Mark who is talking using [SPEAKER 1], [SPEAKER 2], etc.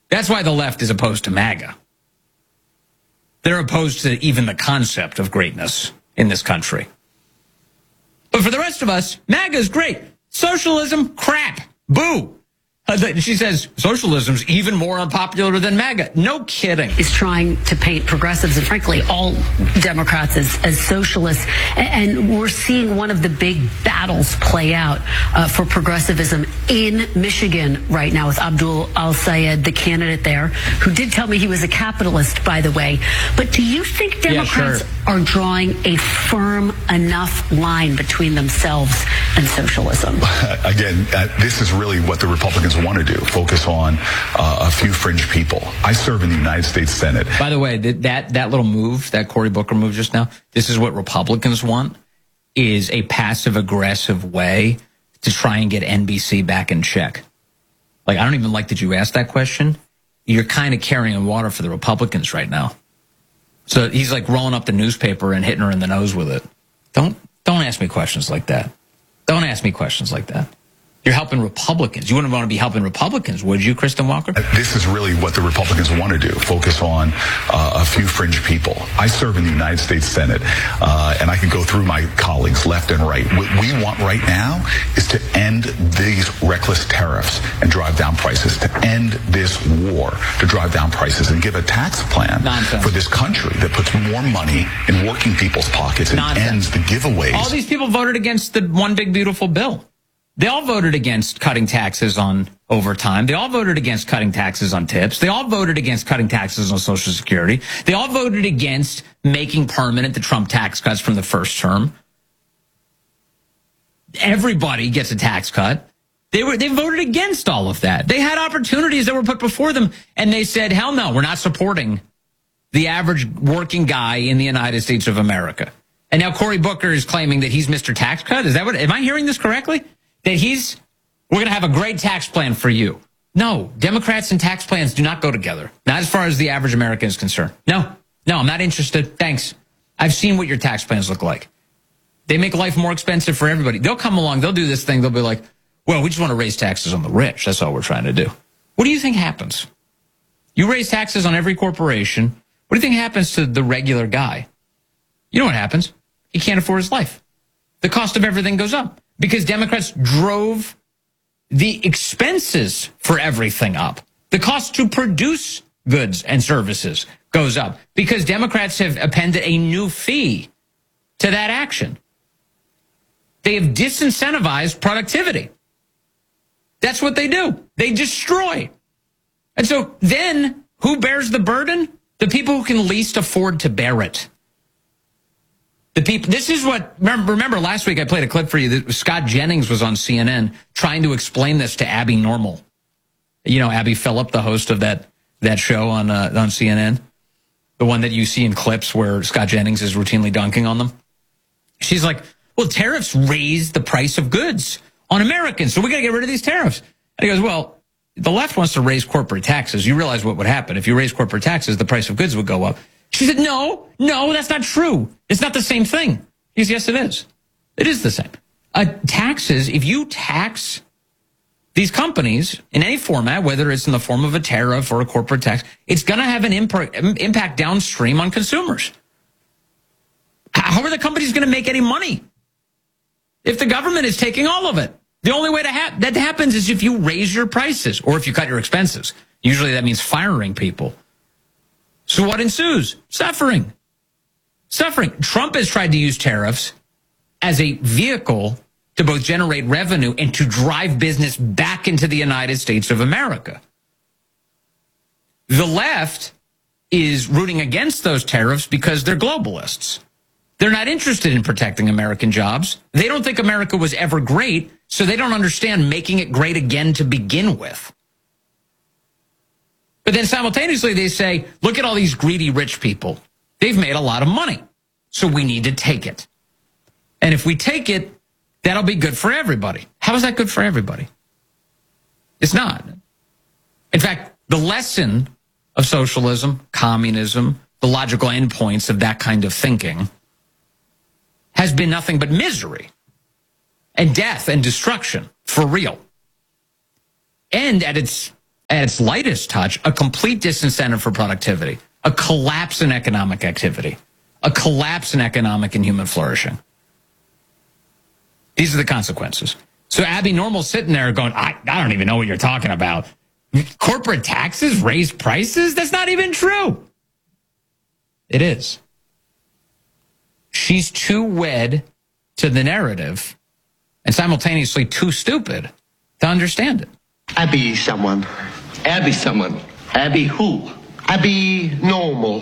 [SPEAKER 1] That's why the left is opposed to MAGA. They're opposed to even the concept of greatness in this country. But for the rest of us, MAGA is great. Socialism, crap. Boo. She says socialism's even more unpopular than MAGA. No kidding.
[SPEAKER 2] Is trying to paint progressives and frankly all Democrats as socialists. And we're seeing one of the big battles play out for progressivism in Michigan right now with Abdul Al-Sayed, the candidate there, who did tell me he was a capitalist, by the way. But do you think Democrats are drawing a firm enough line between themselves and socialism?
[SPEAKER 3] Again, this is really what the Republicans want to do, focus on a few fringe people. I serve in the United States Senate.
[SPEAKER 1] By the way, that little move, that Cory Booker move just now, this is what Republicans want, is a passive-aggressive way to try and get NBC back in check. Like, I don't even like that you asked that question. You're kind of carrying water for the Republicans right now. So he's like rolling up the newspaper and hitting her in the nose with it. Don't ask me questions like that. Don't ask me questions like that. You're helping Republicans. You wouldn't want to be helping Republicans, would you, Kristen Walker?
[SPEAKER 3] This is really what the Republicans want to do, focus on a few fringe people. I serve in the United States Senate, and I can go through my colleagues left and right. What we want right now is to end these reckless tariffs and drive down prices, to end this war, to drive down prices, and give a tax plan for this country that puts more money in working people's pockets and ends the giveaways.
[SPEAKER 1] All these people voted against the one big beautiful bill. They all voted against cutting taxes on overtime. They all voted against cutting taxes on tips. They all voted against cutting taxes on Social Security. They all voted against making permanent the Trump tax cuts from the first term. Everybody gets a tax cut. They voted against all of that. They had opportunities that were put before them, and they said, hell no, we're not supporting the average working guy in the United States of America. And now Cory Booker is claiming that he's Mr. Tax Cut. Is that what, am I hearing this correctly? That we're going to have a great tax plan for you. No, Democrats and tax plans do not go together. Not as far as the average American is concerned. No, I'm not interested. Thanks. I've seen what your tax plans look like. They make life more expensive for everybody. They'll come along, they'll do this thing, they'll be like, well, we just want to raise taxes on the rich. That's all we're trying to do. What do you think happens? You raise taxes on every corporation. What do you think happens to the regular guy? You know what happens? He can't afford his life. The cost of everything goes up. Because Democrats drove the expenses for everything up. The cost to produce goods and services goes up. Because Democrats have appended a new fee to that action. They have disincentivized productivity. That's what they do. They destroy. And so then who bears the burden? The people who can least afford to bear it. The people. This is what, remember last week I played a clip for you that Scott Jennings was on CNN trying to explain this to Abby Normal. You know, Abby Phillip, the host of that show on CNN, the one that you see in clips where Scott Jennings is routinely dunking on them. She's like, well, tariffs raise the price of goods on Americans, so we got to get rid of these tariffs. And he goes, well, the left wants to raise corporate taxes. You realize what would happen. If you raise corporate taxes, the price of goods would go up. She said, no, that's not true. It's not the same thing. He goes, yes, it is. It is the same. Taxes, if you tax these companies in any format, whether it's in the form of a tariff or a corporate tax, it's going to have an impact downstream on consumers. How are the companies going to make any money if the government is taking all of it? The only way that happens is if you raise your prices or if you cut your expenses. Usually that means firing people. So what ensues? Suffering. Trump has tried to use tariffs as a vehicle to both generate revenue and to drive business back into the United States of America. The left is rooting against those tariffs because they're globalists. They're not interested in protecting American jobs. They don't think America was ever great, so they don't understand making it great again to begin with. But then simultaneously they say, look at all these greedy rich people. They've made a lot of money, so we need to take it. And if we take it, that'll be good for everybody. How is that good for everybody? It's not. In fact, the lesson of socialism, communism, the logical endpoints of that kind of thinking has been nothing but misery and death and destruction for real. And at its at its lightest touch, a complete disincentive for productivity, a collapse in economic activity, a collapse in economic and human flourishing. These are the consequences. So Abby Normal's sitting there going, I don't even know what you're talking about. Corporate taxes raise prices? That's not even true. It is. She's too wed to the narrative and simultaneously too stupid to understand it.
[SPEAKER 4] Abby someone. Abby someone. Abby who? Abby Normal.